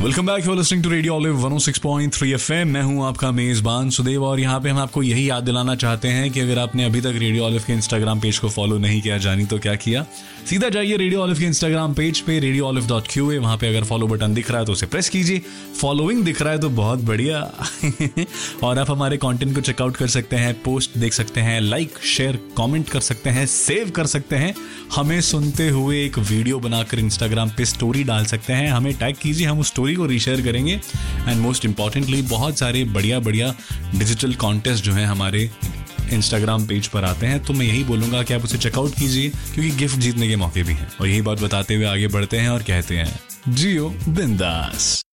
Welcome back, you are listening to radio olive 106.3 FM। मैं हूं आपका मेजबान सुदेव और यहाँ पे हम आपको यही याद दिलाना चाहते हैं कि अगर आपने अभी तक रेडियो ऑलिव के इंस्टाग्राम पेज को फॉलो नहीं किया, जानी तो क्या किया, सीधा जाइए रेडियो ऑलिव के इंस्टाग्राम पेज पे radioolive.qa। वहाँ पे अगर फॉलो बटन दिख रहा है तो उसे प्रेस कीजिए, फॉलोइंग दिख रहा है तो बहुत बढ़िया। और आप हमारे कंटेंट को चेकआउट कर सकते हैं, पोस्ट देख सकते हैं, लाइक शेयर कमेंट कर सकते हैं, सेव कर सकते हैं, हमें सुनते हुए एक वीडियो बनाकर इंस्टाग्राम पे स्टोरी डाल सकते हैं, हमें टैग कीजिए, हम उस स्टोरी को रीशेयर करेंगे। एंड मोस्ट इंपॉर्टेंटली बहुत सारे बढ़िया डिजिटल कॉन्टेस्ट जो हैं हमारे इंस्टाग्राम पेज पर आते हैं, तो मैं यही बोलूंगा कि आप उसे चेकआउट कीजिए क्योंकि गिफ्ट जीतने के मौके भी हैं। और यही बात बताते हुए आगे बढ़ते हैं और कहते हैं जियो बिंदास।